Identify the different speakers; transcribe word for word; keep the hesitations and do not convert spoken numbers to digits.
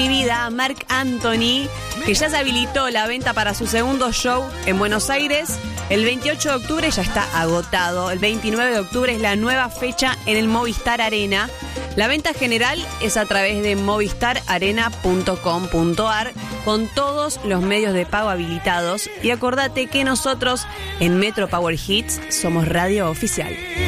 Speaker 1: mi vida, Marc Anthony, que ya se habilitó la venta para su segundo show en Buenos Aires. El veintiocho de octubre ya está agotado. El veintinueve de octubre es la nueva fecha en el Movistar Arena. La venta general es a través de movistar arena punto com punto ar con todos los medios de pago habilitados. Y acordate que nosotros en Metro Power Hits somos radio oficial.